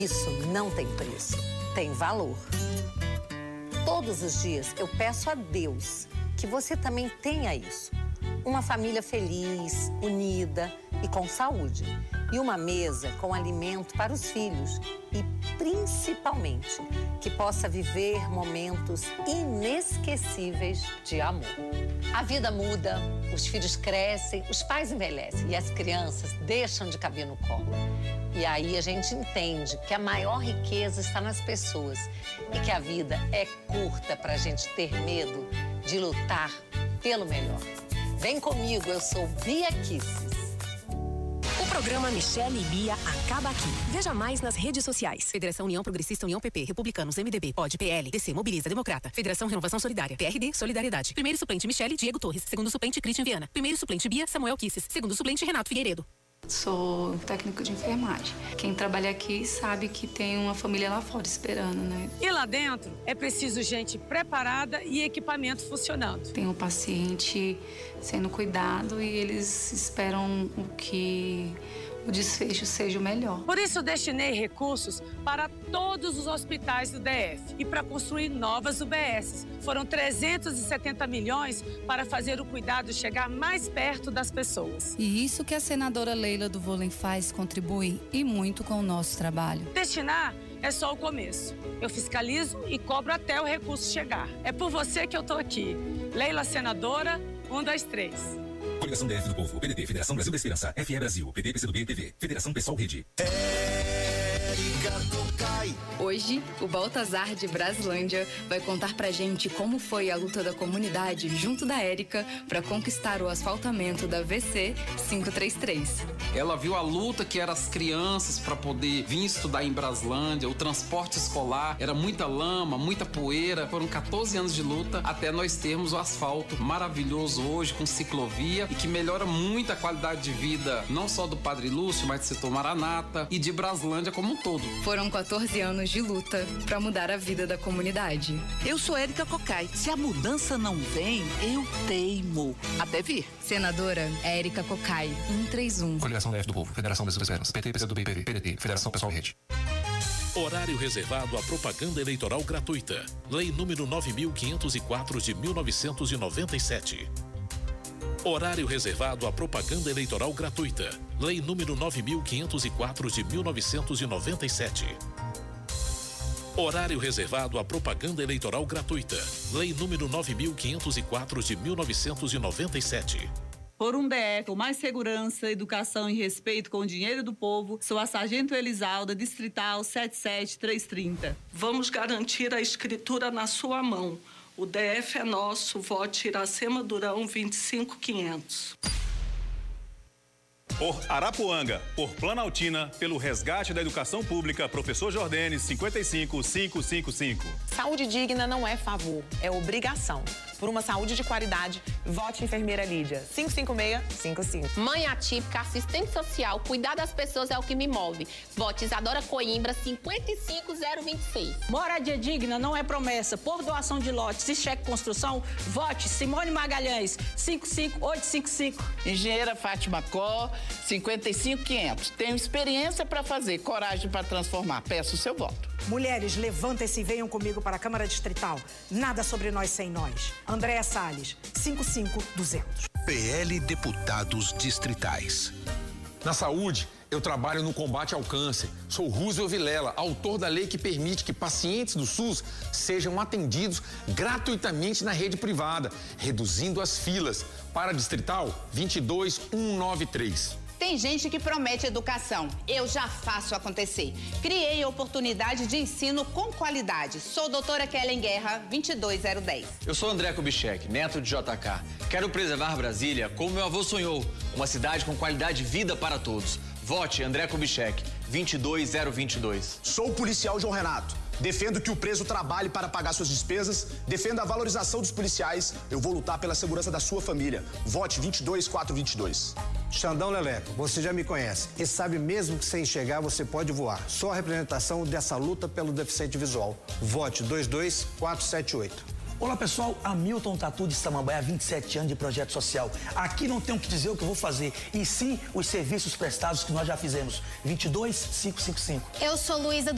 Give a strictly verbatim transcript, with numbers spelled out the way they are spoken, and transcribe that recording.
Isso não tem preço, tem valor. Todos os dias eu peço a Deus que você também tenha isso. Uma família feliz, unida e com saúde. E uma mesa com alimento para os filhos. E, principalmente, que possa viver momentos inesquecíveis de amor. A vida muda, os filhos crescem, os pais envelhecem e as crianças deixam de caber no colo. E aí a gente entende que a maior riqueza está nas pessoas e que a vida é curta para a gente ter medo de lutar pelo melhor. Vem comigo, eu sou Bia Kisses. O programa Michele e Bia acaba aqui. Veja mais nas redes sociais. Federação União Progressista, União P P, Republicanos, M D B, P O D, P L, D C, Mobiliza, Democrata. Federação Renovação Solidária, P R D, Solidariedade. Primeiro suplente Michele, Diego Torres. Segundo suplente Christian Viana. Primeiro suplente Bia, Samuel Kisses. Segundo suplente Renato Figueiredo. Sou técnico de enfermagem. Quem trabalha aqui sabe que tem uma família lá fora esperando, né? E lá dentro é preciso gente preparada e equipamento funcionando. Tem um paciente sendo cuidado e eles esperam o que o desfecho seja o melhor. Por isso destinei recursos para todos os hospitais do D F e para construir novas U B S. Foram trezentos e setenta milhões para fazer o cuidado chegar mais perto das pessoas. E isso que a senadora Leila do Vôlei faz contribui e muito com o nosso trabalho. Destinar é só o começo. Eu fiscalizo e cobro até o recurso chegar. É por você que eu tô aqui. Leila Senadora, um, dois, três. Coligação D F do Povo, P D T, Federação Brasil da Esperança, F E Brasil, P D, P C do B, T V, Federação Pessoal Rede. Érica Cocai. Hoje, o Baltazar de Braslândia vai contar pra gente como foi a luta da comunidade junto da Érica para conquistar o asfaltamento da V C quinhentos e trinta e três. Ela viu a luta que eram as crianças para poder vir estudar em Braslândia, o transporte escolar, era muita lama, muita poeira. Foram quatorze anos de luta até nós termos o asfalto maravilhoso hoje com ciclovia e que melhora muito a qualidade de vida, não só do Padre Lúcio, mas do setor Maranata e de Braslândia como um todo. Foram quatorze anos de luta para mudar a vida da comunidade. Eu sou Érica Cocai. Se a mudança não vem, eu teimo. Até vir. Senadora Érica Cocai, cento e trinta e um. Coligação D F do Povo, Federação Brasil da Esperança, P T, P C do B, P D, P D T, Federação Pessoal Rede. Horário reservado à propaganda eleitoral gratuita. Lei número nove mil quinhentos e quatro de mil novecentos e noventa e sete. Horário reservado à propaganda eleitoral gratuita. Lei número nove mil quinhentos e quatro de mil novecentos e noventa e sete. Horário reservado à propaganda eleitoral gratuita. Lei número nove mil quinhentos e quatro de mil novecentos e noventa e sete. Por um D F com mais segurança, educação e respeito com o dinheiro do povo, sou a Sargento Elisalda, Distrital sete sete três três zero. Vamos garantir a escritura na sua mão. O D F é nosso, vote Iracema Durão vinte e cinco quinhentos. Por Arapuanga, por Planaltina, pelo resgate da educação pública, professor Jordenes, cinquenta e cinco, quinhentos e cinquenta e cinco. Saúde digna não é favor, é obrigação. Por uma saúde de qualidade, vote Enfermeira Lídia, cinco cinco seis cinco cinco. Mãe atípica, assistente social, cuidar das pessoas é o que me move. Vote Isadora Coimbra, cinquenta e cinco zero vinte e seis. Moradia digna não é promessa. Por doação de lotes e cheque construção, vote Simone Magalhães, cinco cinco oito cinco cinco. Engenheira Fátima Có, cinquenta e cinco quinhentos. Tenho experiência para fazer, coragem para transformar. Peço o seu voto. Mulheres, levantem-se e venham comigo para a Câmara Distrital. Nada sobre nós sem nós. Andréa Salles, cinco cinco duzentos. P L Deputados Distritais. Na saúde, eu trabalho no combate ao câncer. Sou Rússio Vilela, autor da lei que permite que pacientes do SUS sejam atendidos gratuitamente na rede privada, reduzindo as filas. Para Distrital, vinte e dois mil cento e noventa e três. Tem gente que promete educação. Eu já faço acontecer. Criei oportunidade de ensino com qualidade. Sou doutora Kellen Guerra, vinte e dois zero dez. Eu sou André Kubitschek, neto de J K. Quero preservar Brasília como meu avô sonhou. Uma cidade com qualidade de vida para todos. Vote André Kubitschek, vinte e dois zero vinte e dois. Sou o policial João Renato. Defendo que o preso trabalhe para pagar suas despesas. Defendo a valorização dos policiais. Eu vou lutar pela segurança da sua família. Vote vinte e dois quatro vinte e dois. Xandão Leleco, você já me conhece e sabe mesmo que sem enxergar você pode voar. Sou a representação dessa luta pelo deficiente visual. Vote dois dois quatro sete oito. Olá pessoal, Hamilton Tatu de Samambaia, vinte e sete anos de projeto social. Aqui não tenho que dizer o que eu vou fazer, e sim os serviços prestados que nós já fizemos. vinte e dois mil quinhentos e cinquenta e cinco. Eu sou Luísa do